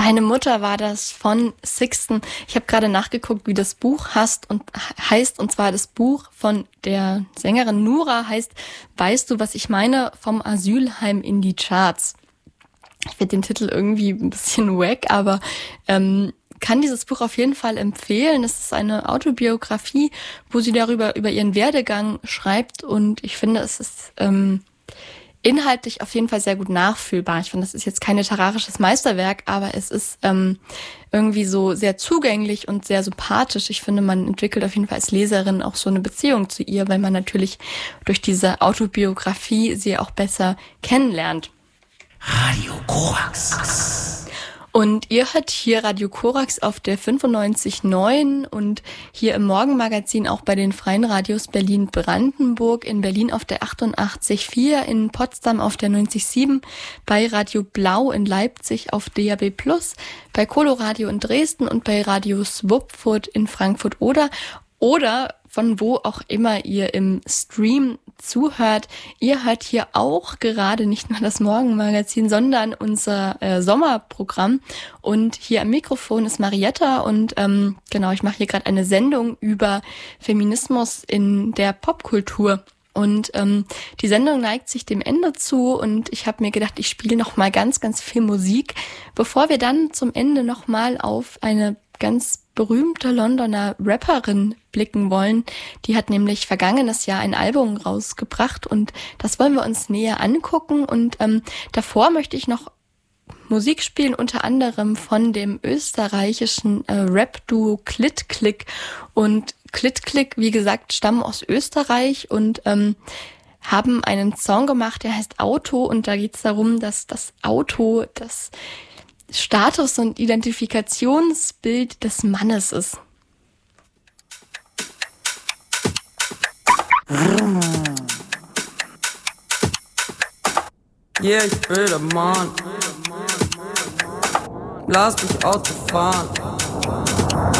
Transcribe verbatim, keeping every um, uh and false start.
Deine Mutter war das von Sixten. Ich habe gerade nachgeguckt, wie das Buch heißt und heißt, und zwar das Buch von der Sängerin Nura heißt Weißt du, was ich meine? Vom Asylheim in die Charts. Ich finde den Titel irgendwie ein bisschen wack, aber ähm, kann dieses Buch auf jeden Fall empfehlen. Es ist eine Autobiografie, wo sie darüber über ihren Werdegang schreibt, und ich finde, es ist ähm, inhaltlich auf jeden Fall sehr gut nachfühlbar. Ich finde, das ist jetzt kein literarisches Meisterwerk, aber es ist ähm, irgendwie so sehr zugänglich und sehr sympathisch. Ich finde, man entwickelt auf jeden Fall als Leserin auch so eine Beziehung zu ihr, weil man natürlich durch diese Autobiografie sie auch besser kennenlernt. Radio Korax. Und ihr hört hier Radio Korax auf der fünfundneunzig Komma neun und hier im Morgenmagazin auch bei den Freien Radios Berlin-Brandenburg, in Berlin auf der achtundachtzig Komma vier, in Potsdam auf der neunzig Komma sieben, bei Radio Blau in Leipzig auf D A B plus, bei Coloradio in Dresden und bei Radio Swupfurt in Frankfurt oder oder von wo auch immer ihr im Stream zuhört. Ihr hört hier auch gerade nicht nur das Morgenmagazin, sondern unser äh, Sommerprogramm. Und hier am Mikrofon ist Marietta und ähm, genau, ich mache hier gerade eine Sendung über Feminismus in der Popkultur. Und ähm, die Sendung neigt sich dem Ende zu und ich habe mir gedacht, ich spiele noch mal ganz, ganz viel Musik, bevor wir dann zum Ende noch mal auf eine ganz berühmte Londoner Rapperin blicken wollen. Die hat nämlich vergangenes Jahr ein Album rausgebracht und das wollen wir uns näher angucken. Und ähm, davor möchte ich noch Musik spielen, unter anderem von dem österreichischen äh, Rap-Duo Klitt-Klick. Und Klitt-Klick, wie gesagt, stammen aus Österreich und ähm, haben einen Song gemacht, der heißt Auto. Und da geht es darum, dass das Auto das Status- und Identifikationsbild des Mannes ist. Yeah, ich bin der Mann. Lass mich Auto fahren.